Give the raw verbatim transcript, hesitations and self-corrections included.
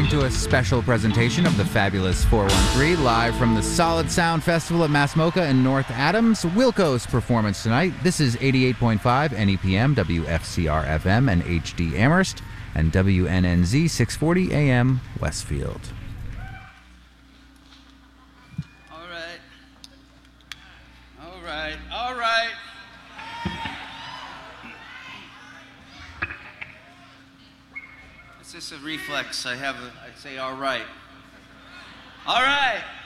listening to a special presentation of the Fabulous four one three, live from the Solid Sound Festival at Massmoka in North Adams. Wilco's performance tonight. This is eighty-eight point five N E P M, W F C R F M, and H D Amherst, and W N N Z six forty A M Westfield. All right. All right. All right. It's just a reflex. I have a, I say all right. All right.